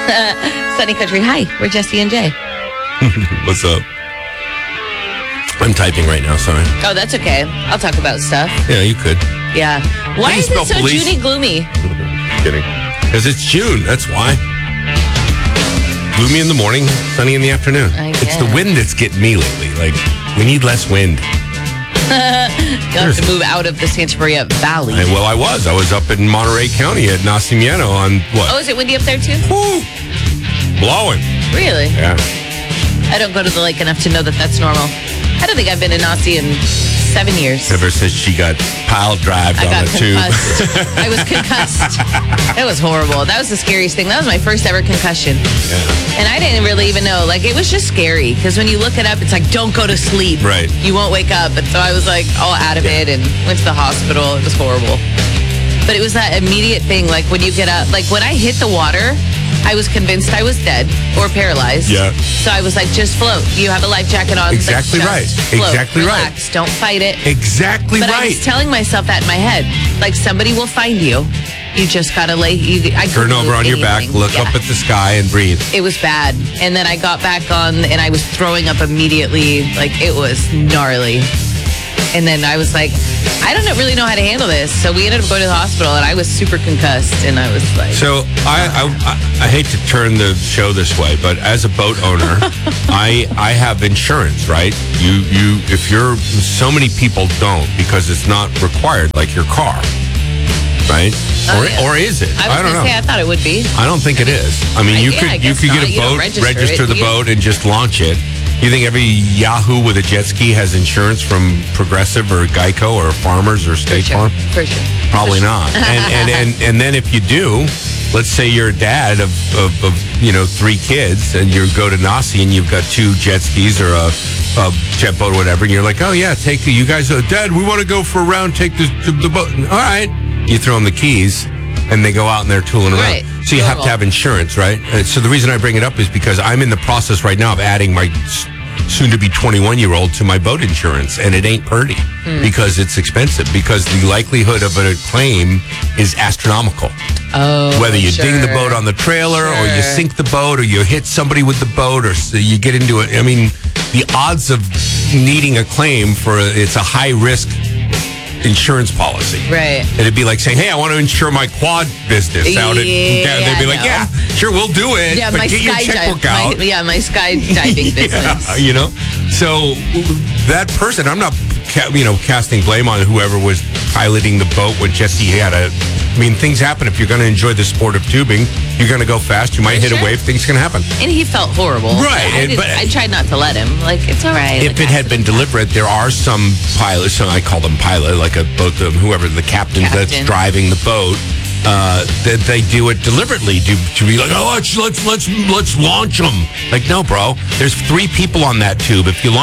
Sunny Country. Hi, we're Jesse and Jay. What's up? I'm typing right now, sorry. Oh, that's okay. I'll talk about stuff. Yeah, you could. Yeah. Why do you is it spell so police? Judy gloomy? Kidding. Because it's June, that's why. Gloomy in the morning, sunny in the afternoon. It's the wind that's getting me lately. Like, we need less wind. You'll have to move out of the Santa Maria Valley. I was up in Monterey County at Nacimiento on what? Oh, is it windy up there too? Woo! Blowing. Really? Yeah. I don't go to the lake enough to know that that's normal. I don't think I've been in Nazi in 7 years. Ever since she got pile drived on the tube. I was concussed. That was horrible. That was the scariest thing. That was my first ever concussion. Yeah. And I didn't really even know. Like, it was just scary. Because when you look it up, it's like, don't go to sleep. Right. You won't wake up. And so I was like all out of it and went to the hospital. It was horrible. But it was that immediate thing. Like, when you get up, like when I hit the water, I was convinced I was dead or paralyzed. Yeah. So I was like, just float. You have a life jacket on. Exactly right. Float. Exactly Relax. right. Don't fight it. Exactly But right. I was telling myself that in my head. Like, somebody will find you. You just got to Turn over on your back, look up at the sky, and breathe. It was bad. And then I got back on, and I was throwing up immediately. Like, it was gnarly. And then I was like, I don't really know how to handle this. So we ended up going to the hospital, and I was super concussed. And I was like... So I hate to turn the show this way, but as a boat owner, I have insurance, right? So many people don't because it's not required, like your car, right? Or is it? I don't know. I thought it would be. I don't think it is. I mean, you could get a boat, register the boat, and just launch it. You think every Yahoo with a jet ski has insurance from Progressive or Geico or Farmers or State Farm? For sure. Probably not. And then if you do, let's say you're a dad of 3 kids, and you go to Nasi and you've got 2 jet skis or a jet boat or whatever, and you're like, oh yeah, you guys, Dad, we want to go for a round, take the boat. All right. You throw them the keys, and they go out and they're tooling around. Right. So you have to have insurance, right? So the reason I bring it up is because I'm in the process right now of adding my soon-to-be 21-year-old to my boat insurance, and it ain't pretty because it's expensive, because the likelihood of a claim is astronomical. Oh, whether you ding the boat on the trailer or you sink the boat or you hit somebody with the boat or you get into it. I mean, the odds of needing a claim it's a high-risk insurance policy. Right. It'd be like saying, hey, I want to insure my quad business out at... They'd be like, yeah, sure, we'll do it. Yeah, but my get your checkbook out. My skydiving business. Yeah, So that person, I'm not, casting blame on whoever was piloting the boat when Jesse had things happen. If you're going to enjoy the sport of tubing, you're going to go fast, you might hit a wave, things can happen. And he felt horrible. Right. But I tried not to let him. Like, it's all right. If it had been deliberate, there are some pilots, I call them pilot, like a boat, whoever, the captain that's driving the boat, that they do it deliberately to be like, oh, let's launch them. Like, no, bro, there's 3 people on that tube. If you launch